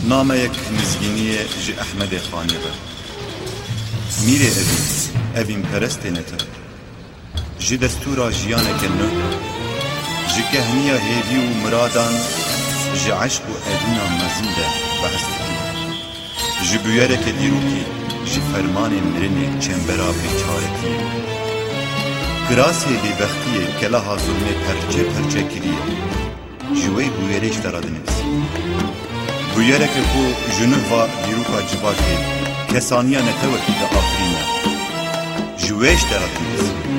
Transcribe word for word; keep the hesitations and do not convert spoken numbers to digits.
نامەیەک نزگینیە ji Ehmedê Xanê ve. Mîrê evî, evîn perestê netin. Ji destûra jiyaneke nû, ji kehniya hêvî û miradan, ji eşq û edîna mezin de behs dikin. Ji bûyereke dîrokî, ji fermanê mirinê çembera bêçaretiyê. Kirasê bêbextiyê keleha zulmê perçe perçe kiriye. Ji wê bûyerê ji te re dinivîsî. Bûyereke ku ji nû va dîroka civakê kesaniya netewekî de afirîne. Ji wê ji te re dinivîsî.